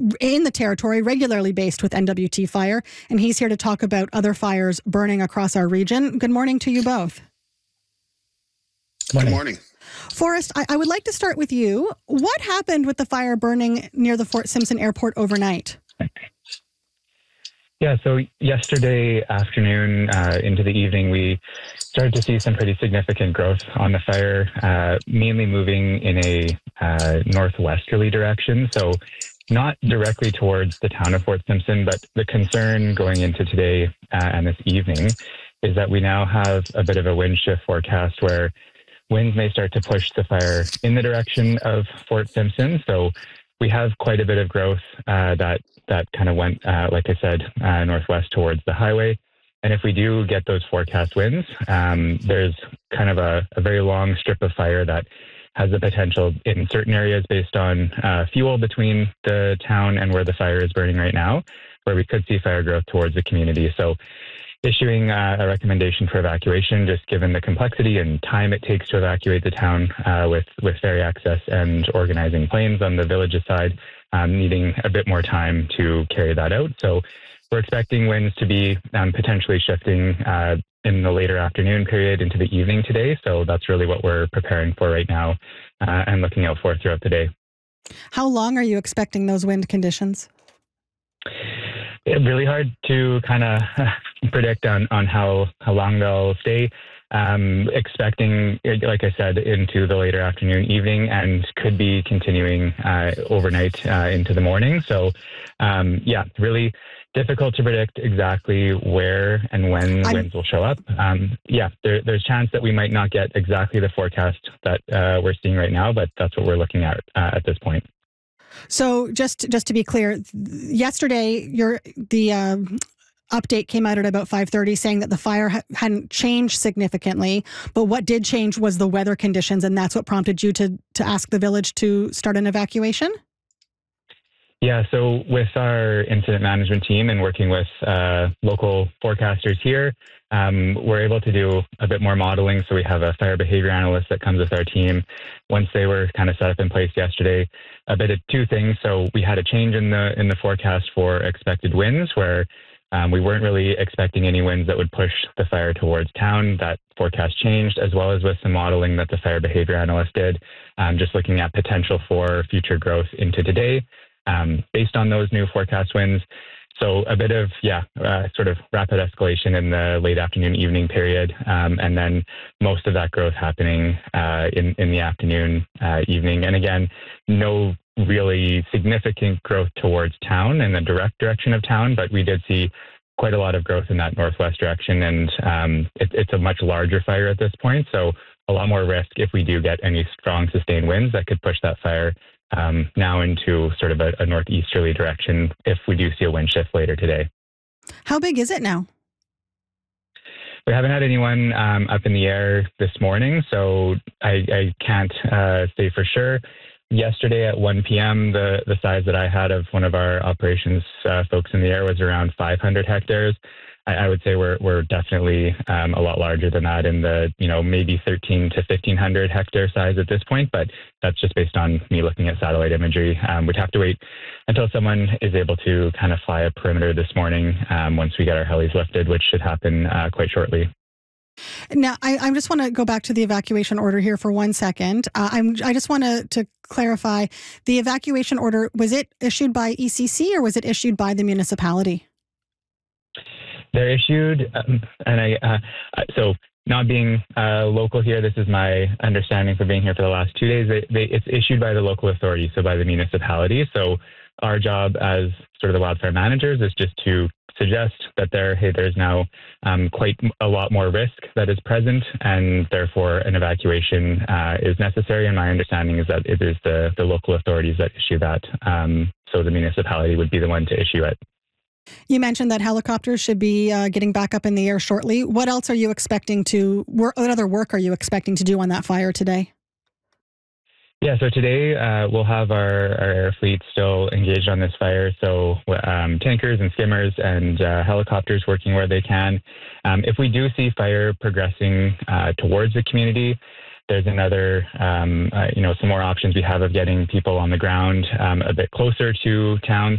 in the territory, regularly based with NWT Fire, and he's here to talk about other fires burning across our region. Good morning to you both. Good morning. Forrest, I would like to start with you. What happened with the fire burning near the Fort Simpson Airport overnight? Yeah, so yesterday afternoon into the evening, we started to see some pretty significant growth on the fire, mainly moving in a northwesterly direction. So not directly towards the town of Fort Simpson, but the concern going into today and this evening is that we now have a bit of a wind shift forecast where winds may start to push the fire in the direction of Fort Simpson. So we have quite a bit of growth that kind of went, like I said, northwest towards the highway. And if we do get those forecast winds, there's kind of a very long strip of fire that has the potential in certain areas based on fuel between the town and where the fire is burning right now, where we could see fire growth towards the community. So issuing a recommendation for evacuation, just given the complexity and time it takes to evacuate the town with ferry access and organizing planes on the village's side, needing a bit more time to carry that out. So we're expecting winds to be potentially shifting in the later afternoon period into the evening today. So that's really what we're preparing for right now and looking out for throughout the day. How long are you expecting those wind conditions? It's really hard to kind of predict on how long they'll stay. Expecting, like I said, into the later afternoon, evening, and could be continuing overnight into the morning. So, really difficult to predict exactly where and when winds will show up. There's chance that we might not get exactly the forecast that we're seeing right now, but that's what we're looking at this point. So just to be clear, yesterday the update came out at about 5:30 saying that the fire hadn't changed significantly, but what did change was the weather conditions, and that's what prompted you to ask the village to start an evacuation? Yeah, so with our incident management team and working with local forecasters here, we're able to do a bit more modeling. So we have a fire behavior analyst that comes with our team. Once they were kind of set up in place yesterday, a bit of two things. So we had a change in the forecast for expected winds where we weren't really expecting any winds that would push the fire towards town. That forecast changed, as well as with some modeling that the fire behavior analyst did, just looking at potential for future growth into today. Based on those new forecast winds. So a bit of, sort of rapid escalation in the late afternoon, evening period. And then most of that growth happening in the afternoon, evening. And again, no really significant growth towards town in the direct direction of town, but we did see quite a lot of growth in that northwest direction. And it's a much larger fire at this point. So a lot more risk if we do get any strong sustained winds that could push that fire now into sort of a northeasterly direction if we do see a wind shift later today. How big is it now? We haven't had anyone up in the air this morning, so I can't say for sure. Yesterday at 1 p.m., the size that I had of one of our operations folks in the air was around 500 hectares. I would say we're definitely a lot larger than that in the, maybe 13 to 1,500 hectare size at this point, but that's just based on me looking at satellite imagery. We'd have to wait until someone is able to kind of fly a perimeter this morning once we get our helis lifted, which should happen quite shortly. Now, I just want to go back to the evacuation order here for 1 second. I just want to clarify, the evacuation order, was it issued by ECC or was it issued by the municipality? They're issued, so not being local here, this is my understanding for being here for the last 2 days, it's issued by the local authority, so by the municipality. So our job as sort of the wildfire managers is just to suggest that there's now quite a lot more risk that is present, and therefore an evacuation is necessary. And my understanding is that it is the local authorities that issue that. So the municipality would be the one to issue it. You mentioned that helicopters should be getting back up in the air shortly. What else are you expecting what other work are you expecting to do on that fire today? Yeah, so today we'll have our air fleet still engaged on this fire. So tankers and skimmers and helicopters working where they can. If we do see fire progressing towards the community, there's another, some more options we have of getting people on the ground a bit closer to town.